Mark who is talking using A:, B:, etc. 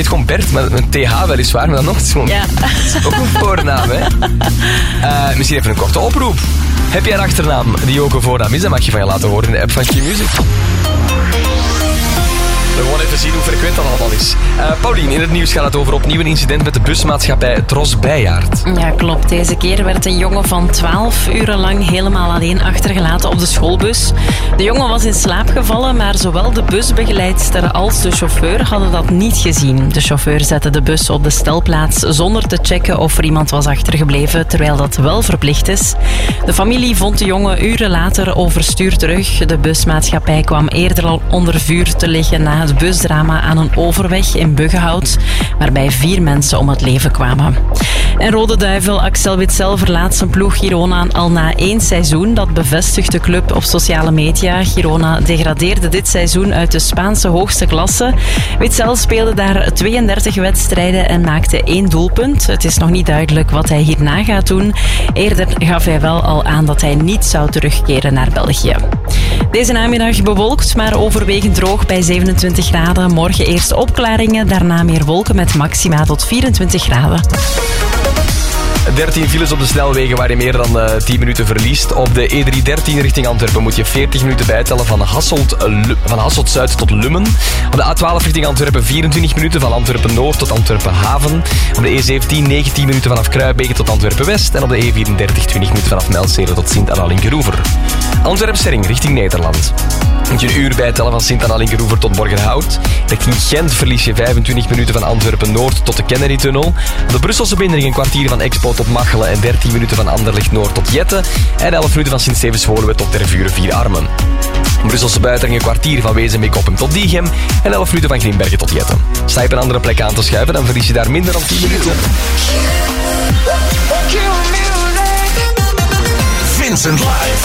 A: heet gewoon Bert, met een TH weliswaar, maar dan nog. Het is, gewoon, het is ook een voornaam, hè. Misschien even een korte oproep. Heb jij een achternaam die ook een voornaam is? Dan mag je van je laten horen in de app van Q-Music. We gewoon even zien hoe frequent dat allemaal is. Paulien, in het nieuws gaat het over opnieuw een incident met de busmaatschappij Tros Bijaard.
B: Ja, klopt. Deze keer werd een jongen van 12 uren lang helemaal alleen achtergelaten op de schoolbus. De jongen was in slaap gevallen, maar zowel de busbegeleidster als de chauffeur hadden dat niet gezien. De chauffeur zette de bus op de stelplaats zonder te checken of er iemand was achtergebleven, terwijl dat wel verplicht is. De familie vond de jongen uren later overstuur terug. De busmaatschappij kwam eerder al onder vuur te liggen na het busdrama aan een overweg in Buggenhout, waarbij 4 mensen om het leven kwamen. En Rode Duivel Axel Witsel verlaat zijn ploeg Girona al na 1 seizoen. Dat bevestigt de club op sociale media. Girona degradeerde dit seizoen uit de Spaanse hoogste klasse. Witsel speelde daar 32 wedstrijden en maakte 1 doelpunt. Het is nog niet duidelijk wat hij hierna gaat doen. Eerder gaf hij wel al aan dat hij niet zou terugkeren naar België. Deze namiddag bewolkt, maar overwegend droog bij 27 graden. Morgen eerst opklaringen, daarna meer wolken met maxima tot 24 graden.
A: 13 files op de snelwegen waar je meer dan 10 minuten verliest. Op de E313 richting Antwerpen moet je 40 minuten bijtellen van Hasselt-Zuid tot Lummen. Op de A12 richting Antwerpen 24 minuten van Antwerpen-Noord tot Antwerpen-Haven. Op de E17 19 minuten vanaf Kruibeke tot Antwerpen-West. En op de E34 20 minuten vanaf Melzele tot Sint-Anna-Linkeroever. Antwerp-Serring richting Nederland. Moet je een uur bijtellen van Sint-Anna-Linkeroever tot Borgerhout. Richting Gent verlies je 25 minuten van Antwerpen-Noord tot de Kennedy-tunnel. Op de Brusselse Bindering een kwartier van Expo tot Machelen en 13 minuten van Anderlecht-Noord tot Jette. En 11 minuten van Sint-Stevens-Woluwe tot Tervuren 4 Armen. Brusselse Buitering een kwartier van Wezenbeek-Oppem tot Diegem. En 11 minuten van Grimbergen tot Jette. Sta je op een andere plek aan te schuiven, dan verlies je daar minder dan 10 minuten.
C: Vincent Live.